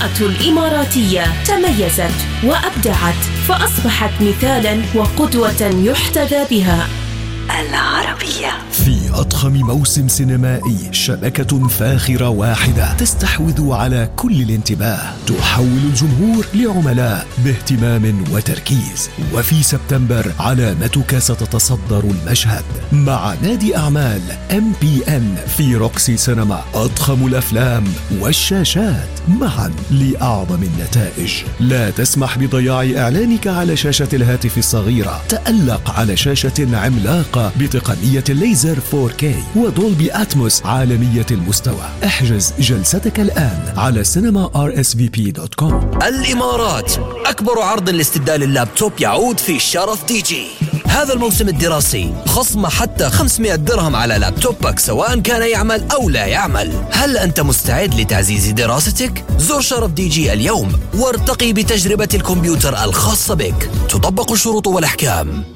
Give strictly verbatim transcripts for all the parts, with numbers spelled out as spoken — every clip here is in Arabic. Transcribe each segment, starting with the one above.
المرأة الإماراتية تميزت وأبدعت، فأصبحت مثالاً وقدوة يحتذى بها. العربية. في أضخم موسم سينمائي، شبكة فاخرة واحدة تستحوذ على كل الانتباه، تحول الجمهور لعملاء باهتمام وتركيز. وفي سبتمبر علامتك ستتصدر المشهد مع نادي أعمال إم بي إن في روكسي سينما. أضخم الأفلام والشاشات معا لأعظم النتائج. لا تسمح بضياع إعلانك على شاشة الهاتف الصغيرة. تألق على شاشة عملاقة بتقنية الليزر فور كي ودولبي أتموس عالمية المستوى. احجز جلستك الآن على سينما آر إس في بي دوت كوم. الإمارات، أكبر عرض لاستبدال اللابتوب يعود في شرف دي جي. هذا الموسم الدراسي خصم حتى خمسمائة درهم على لابتوبك سواء كان يعمل أو لا يعمل. هل أنت مستعد لتعزيز دراستك؟ زور شرف دي جي اليوم وارتقي بتجربة الكمبيوتر الخاصة بك. تطبق الشروط والأحكام.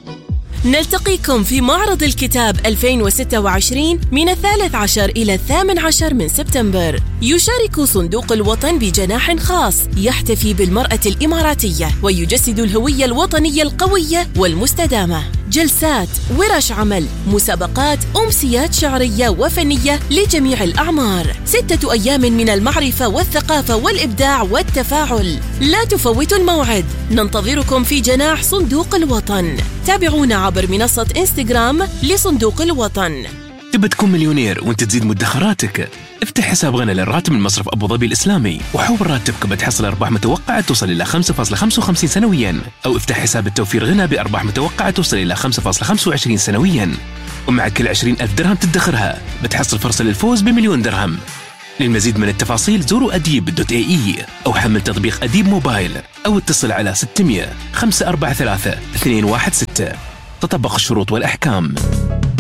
نلتقيكم في معرض الكتاب ألفين وستة وعشرين من الثالث عشر إلى الثامن عشر من سبتمبر. يشارك صندوق الوطن بجناح خاص يحتفي بالمرأة الإماراتية ويجسد الهوية الوطنية القوية والمستدامة. جلسات، ورش عمل، مسابقات، أمسيات شعرية وفنية لجميع الأعمار. ستة أيام من المعرفة والثقافة والإبداع والتفاعل. لا تفوتوا الموعد. ننتظركم في جناح صندوق الوطن. تابعونا عبر منصة إنستغرام لصندوق الوطن. تبى تكون مليونير وانت تزيد مدخراتك؟ افتح حساب غنى للراتب من مصرف أبو ظبي الإسلامي وحول راتبك بتحصل أرباح متوقعة توصل إلى خمسة فاصلة خمسة وخمسين سنوياً، أو افتح حساب التوفير غنى بأرباح متوقعة توصل إلى خمسة فاصلة خمسة وعشرين سنوياً، ومع كل عشرين ألف درهم تدخرها بتحصل فرصة للفوز بمليون درهم. للمزيد من التفاصيل زوروا أديب دوت إيه إي أو حمل تطبيق أديب موبايل أو اتصل على ستمائة خمسة أربعة ثلاثة اثنين واحد ستة. تطبق الشروط والأحكام.